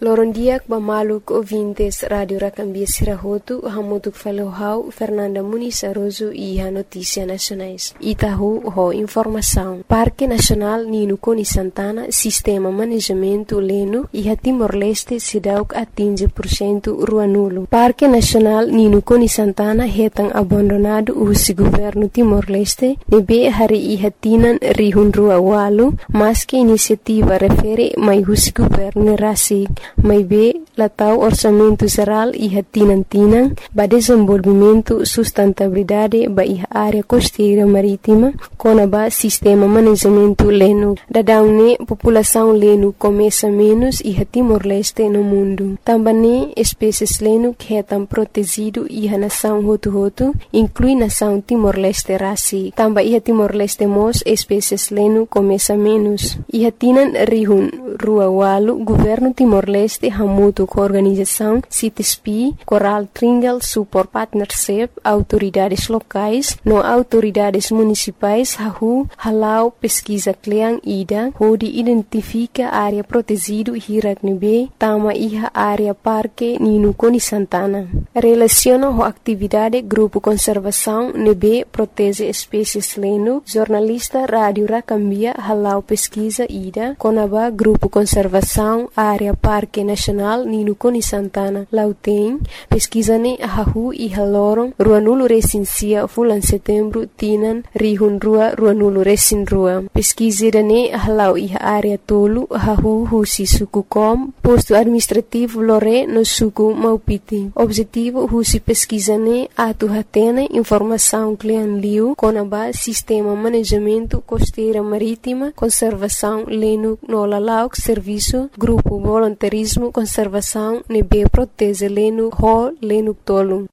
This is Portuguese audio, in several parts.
Lorondiak Bamaluk ouvintes Rádio Racambia Sirahotu, Hamutuk Falohau, Fernanda Muniz Aroso e a Notícia Nacionais. Itahu, ho informação. Parque Nacional Nino Coni Santana, Sistema Manejamento Leno e a Timor-Leste Sidauk atinge % rua nulo. Parque Nacional Nino Coni Santana retang abandonado o governo Timor-Leste, nebe hari ihatinan rihun rua walu, mas que iniciativa refere mai o governo Rasik. Mai be latau orçamento geral e tinang ba desenvolvimento sustentabilidade ba área costeira marítima com ba sistema manejamento leno. Dadaune população leno começa menos e Timor-Leste no mundo. Também espécies leno que estão protegido e a nação Hutu inclui nação Timor-Leste Rasi. Também Timor-Leste mos espécies leno começa menos. E tinan rihun rua walu governo Timor-Leste hamutu com organização CITESP, Coral Tringal Support Partnership, autoridades locais, no autoridades municipais, halau pesquisa kleang ida, onde identifica área protegida hirak nebe, tama iha área parque Nino Coni Santana. Relaciona a atividade grupo conservação nebe protege espécies leno, jornalista Rádio Racambia halau pesquisa ida, conaba grupo conservação área Parque Nacional Nino Coni Santana. Lautém, pesquisa-ne ahahu e halorong ruanulo resinsia fulan setembro tinan rihun ruanulo resin rua. Pesquisa-ne halau e área tolu ahahu husi suku kom, posto administrativo lore no suku maupiti. Objetivo husi pesquisa-ne atu hatene informação klean liu conaba sistema manejamento costeira marítima, conservação leno no lalauk serviço, grupo voluntarismo conservação nebe protege leno ho leno tolum.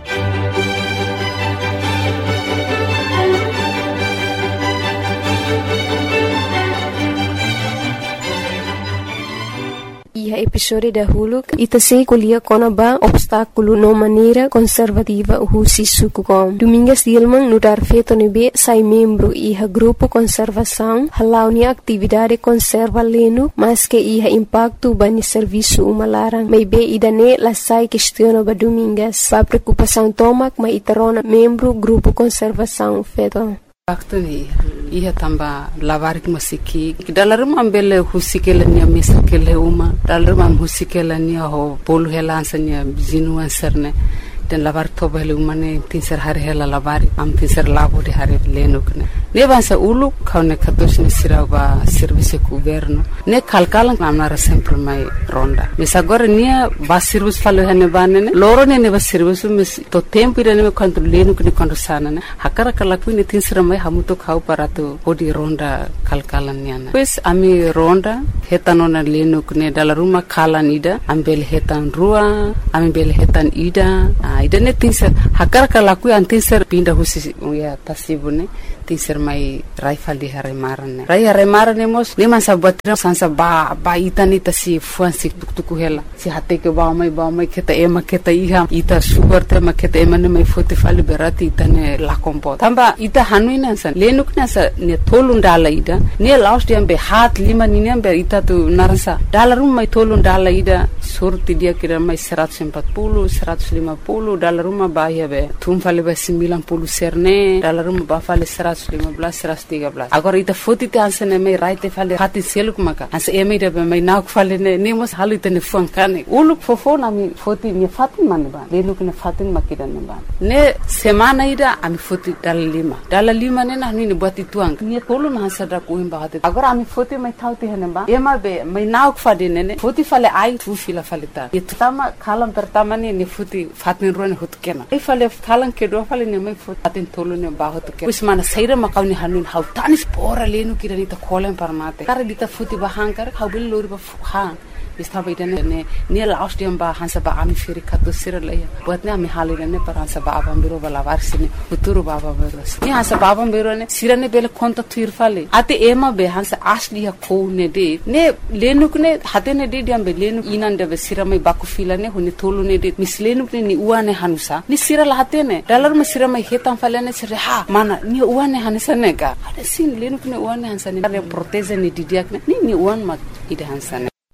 E episódio da Huluk itase kulia konaba obstáculo no maneira conservativa husi sukukom. Domingas Dilman nudar feto nebe sai membro iha grupo conservação halau ni atividade conserva leno mas que iha impacto bani serviço umalarang. May be idane la sai questiona ba domingas ba preocupação tomak ma itarona membro grupo conservação feto. Waktu ni ia tamba lavarik masiki dalam ambele husikela ni misikele uma dalam husikela ni ho polu helansanya zinuan serne dan lavar tobele umane tinser hari hela lavari am tinser labo de hari lenukne ne bansa ulu kaune kados ni siraba service governo ne kalkalan amnara sempre mai ronda mesa agora nia ba service falo hene banene loro ne ba service mes to tempo ira ne quanto lenukne quando sana ne hakara kalaku ne tinser mai hamuto khau parato odi ronda kalkalan niana pues ami ronda hetanona lenukne dala ruma kalan ida ambel hetan rua ambel hetan ida ida ne tinser hakara kalaku an tinser pinda husi ya tasibune tinser mai raifal di hare marane mos ne man sabatira sansa ba itani tasi fuansi tuku hela si hate ke ba mai keta ema keta iha ita sugar te ma keta ema ne mai fote fali berati itane la kompo tamba ita hanuina san lenuk na sa ne tolun dala ida ne last yambe hat lima ni nembe ita tu narasa dala rum mai tolun dala ida surti dia kira mai 140 150 dala ruma ba yabe tum fali ba 90 serne dala ruma ba fali 115 113 agora ita fote te ansene mai raite fali hati seluk maka as eme de mai nauk fali ne mos halite ne funkane uluk fofona mi fote ni fatin man ba lenuk ne fatin makidan ba ne semana ida ami fote dala lima ne na ni buat ituang ni tolun hasada ko imba hati agora ami fote mai thauti hene ba ema be mai nauk fadi ne fote fali ai tu fila falita itama kalam pertama ni fote fatin ron hutkena e fali kalan ke do fali ne mai fote fatin tolun ne ba hutkena usmana saira makawni hanun hau tanis pora lenu kirani ta kolen parmate kar dita fote ba hankar haubil lori ba ha istaba idane ne last yam ba hansa ba ami firi kato siralaya buatne ami halirane par hansa ba abam biro bala varsine uturu baba beros ni hansa ba abam biro ne sirane bele konta tuir fale ate ema be hansa asli ha ko ne de ne lenuk ne hate ne de diam be lenu inan de be sirame ba ku filane hone tolu ne de mislenuk ne ni uane hanusa ni sirala hate ne dalar me sirame hetam fale ne sire ha mana ni uane hansa ne ga ade sin lenuk ne uane hansa ne proteze ne didiak ne ni uan mak ide hansa ne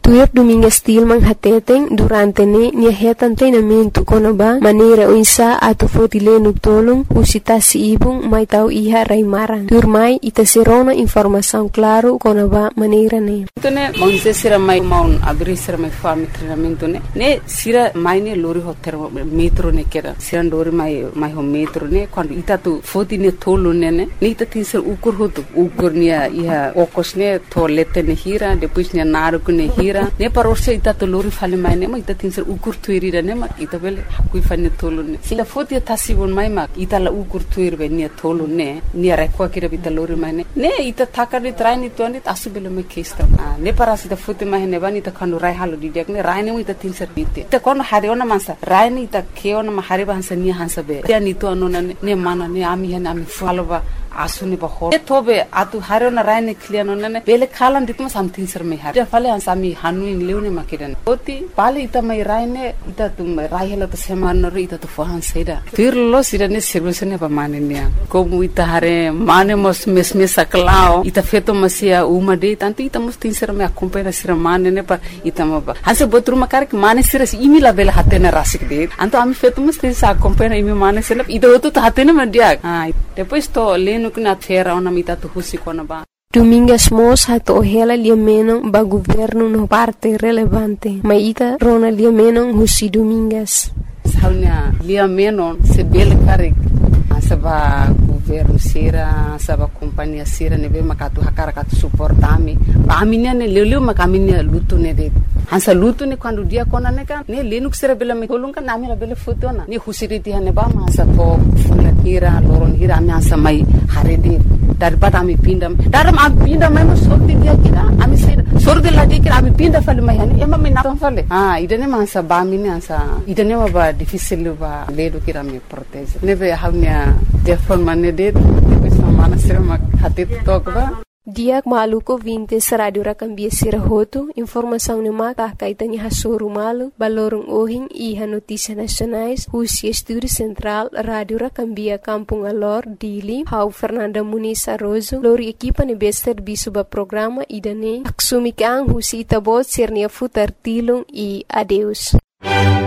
Tuir Domingas Tilman hateteng durante nia hetan treinamento konaba maneira o insa ato fotile tolong usita si ibung mai tau iha raimaran. Tuir mai ita serona informação claro konaba maneira ne. Tone monse sira mai maun abri sira mai fami treinamento ne sira mai ne lori ho metro ne kera sira lori mai ho metro ne quando ita tu foti ne tolo ne ita tin sir ukur hotu ukur nia iha okos ne tolete ne hira depois ne naruku ne hira ne parorse ita to lori fale mai ne ma ita tin sir ukur tuirira ne ma ita bele hakui fane tolo ne sila foti tasibon mai ma ita la ukur tuirbe ne tolo ne nia rekwa kira bita lori mai ne ita takari traini to ne asubele me kesta ne parasi da foti mai ne bani ta kanu rai halu diak ne rai ne ita tin sir bite ta kono hariona mansa rai ne ita keona ma hariba hansa nia hansa be ya ni to anona ne mana ne ami hena ami faloba asuni ba ho tobe atu hariona rai ne kliano ne bele khalan ditma something sir me har fale hansa mi hanu in leune makidan oti pale ita mai rai ne ita tum rai hela to seman ro ita to fohan seda firlo sira ne servisene ba mane ne ko mu ita hare mane mos mesme saklao ita feto masia uma de tanto ita mos tin sir me acompanha sira mane ne pa ita ma ba hansa botru makar ke mane sira imi la bela hatena rasik de anto ami feto mos tin sa acompanha imi mane sira ita oto to hatena ma dia depois to leno que na terra ona mita to husi kona ba Domingas Mos hato hela liamenon ba governo no parte relevante ma ita rona liamenon husi Domingas saunya liamenon se bele karik saba governo sira saba companhia sira nebe makatu hakara katu suportami ba aminia ne leleu makaminia lutu ne de hansa lutu ne quando dia kona ne kan ne lenuk sira bela me tolunga na amira bela fotona ne husiriti hane ba ma sa to fula hira loron hira ami hansa mai harede daripada ami pindam daram ami pinda mai mo sorti dia kira ami sira sorti lagi kira ami pinda fale mai hane ema me na fale idane ma hansa ba mini hansa idane ma ba difficile ba ledo kira me protege nebe hamnia telefon mane de depois mana sira mak hatit tokba Diak maluko vintes Radio Rakambia Sirahoto, informação no mata kaitani hasoro malu, balorong ohing iha notícia nacionais, Rússia Estúdio Central, Radio Rakambia Kampung Alor, Dili, Hau Fernanda Muniz Arrozo, lori equipa ne bester bisuba programa idane, aksumikang Rússia itabot sernia futar tilung e adeus.